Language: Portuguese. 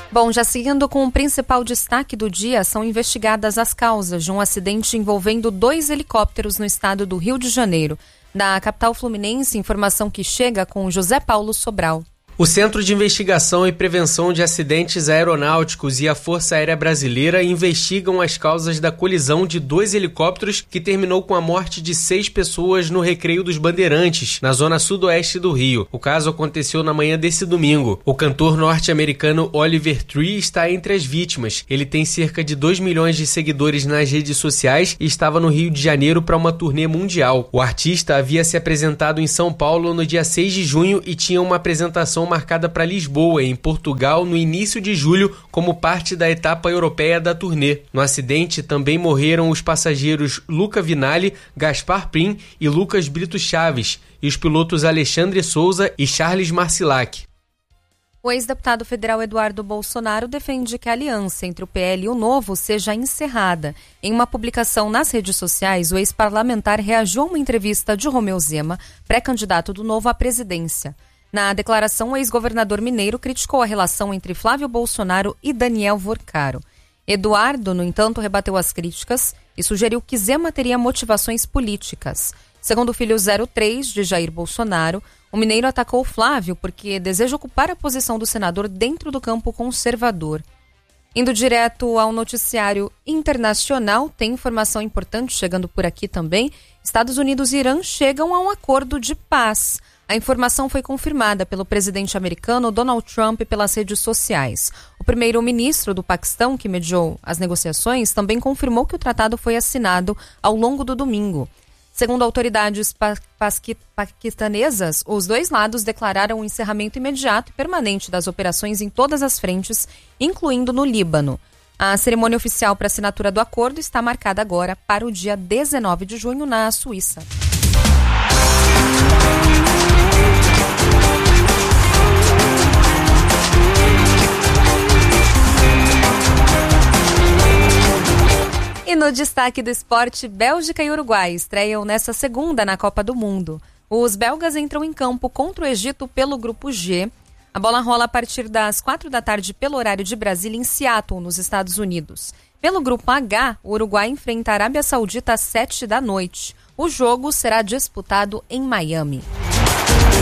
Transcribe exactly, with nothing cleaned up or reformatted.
Bom, já seguindo com o principal destaque do dia, são investigadas as causas de um acidente envolvendo dois helicópteros no estado do Rio de Janeiro. Da capital fluminense, informação que chega com José Paulo Sobral. O Centro de Investigação e Prevenção de Acidentes Aeronáuticos e a Força Aérea Brasileira investigam as causas da colisão de dois helicópteros que terminou com a morte de seis pessoas no Recreio dos Bandeirantes, na zona sudoeste do Rio. O caso aconteceu na manhã desse domingo. O cantor norte-americano Oliver Tree está entre as vítimas. Ele tem cerca de dois milhões de seguidores nas redes sociais e estava no Rio de Janeiro para uma turnê mundial. O artista havia se apresentado em São Paulo no dia seis de junho e tinha uma apresentação marcada para Lisboa, em Portugal, no início de julho, como parte da etapa europeia da turnê. No acidente também morreram os passageiros Luca Vinali, Gaspar Prim e Lucas Brito Chaves, e os pilotos Alexandre Souza e Charles Marcilac. O ex-deputado federal Eduardo Bolsonaro defende que a aliança entre o P L e o Novo seja encerrada. Em uma publicação nas redes sociais, o ex-parlamentar reagiu a uma entrevista de Romeu Zema, pré-candidato do Novo à presidência. Na declaração, o ex-governador mineiro criticou a relação entre Flávio Bolsonaro e Daniel Vorcaro. Eduardo, no entanto, rebateu as críticas e sugeriu que Zema teria motivações políticas. Segundo o filho zero três de Jair Bolsonaro, o mineiro atacou Flávio porque deseja ocupar a posição do senador dentro do campo conservador. Indo direto ao noticiário internacional, tem informação importante chegando por aqui também. Estados Unidos e Irã chegam a um acordo de paz. A informação foi confirmada pelo presidente americano Donald Trump pelas redes sociais. O primeiro-ministro do Paquistão, que mediou as negociações, também confirmou que o tratado foi assinado ao longo do domingo. Segundo autoridades pa- paquistanesas, os dois lados declararam o encerramento imediato e permanente das operações em todas as frentes, incluindo no Líbano. A cerimônia oficial para a assinatura do acordo está marcada agora para o dia dezenove de junho na Suíça. E no destaque do esporte, Bélgica e Uruguai estreiam nesta segunda na Copa do Mundo. Os belgas entram em campo contra o Egito pelo Grupo G. A bola rola a partir das quatro da tarde pelo horário de Brasília, em Seattle, nos Estados Unidos. Pelo Grupo H, o Uruguai enfrenta a Arábia Saudita às sete da noite. O jogo será disputado em Miami.